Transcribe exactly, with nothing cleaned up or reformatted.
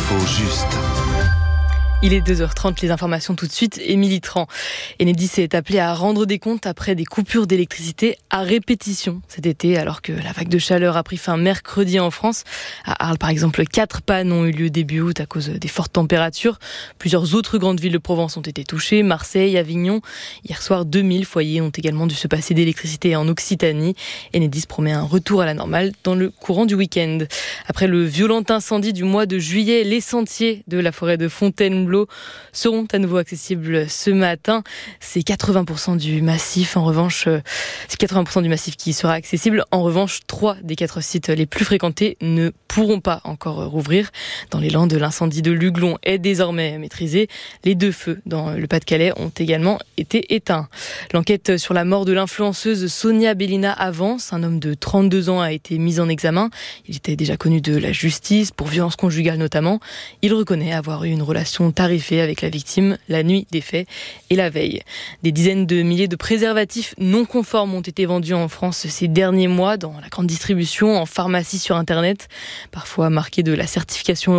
L'info juste. Il est deux heures trente, les informations tout de suite. Émilie Tran. Enedis est appelé à rendre des comptes après des coupures d'électricité à répétition cet été, alors que la vague de chaleur a pris fin mercredi en France. À Arles, par exemple, quatre pannes ont eu lieu début août à cause des fortes températures. Plusieurs autres grandes villes de Provence ont été touchées, Marseille, Avignon. Hier soir, deux mille foyers ont également dû se passer d'électricité en Occitanie. Enedis promet un retour à la normale dans le courant du week-end. Après le violent incendie du mois de juillet, les sentiers de la forêt de Fontainebleau seront à nouveau accessibles ce matin. C'est quatre-vingts pour cent du massif. En revanche, c'est quatre-vingts pour cent du massif qui sera accessible. En revanche, trois des quatre sites les plus fréquentés ne pourront pas encore rouvrir. Dans les Landes, l'incendie de Luglon est désormais maîtrisé. Les deux feux dans le Pas-de-Calais ont également été éteints. L'enquête sur la mort de l'influenceuse Sonia Bellina avance. Un homme de trente-deux ans a été mis en examen. Il était déjà connu de la justice pour violence conjugale notamment. Il reconnaît avoir eu une relation tarifée avec la victime la nuit des faits et la veille. Des dizaines de milliers de préservatifs non conformes ont été vendus en France ces derniers mois dans la grande distribution, en pharmacie, sur Internet, parfois marqués de la certification